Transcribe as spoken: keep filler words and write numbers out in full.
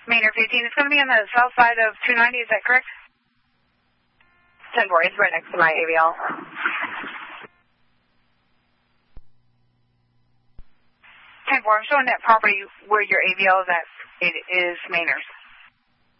Maynard fifteen, it's going to be on the south side of two ninety, is that correct? ten four, it's right next to my A V L. ten four, I'm showing that property where your A V L is at. It is Maynard's.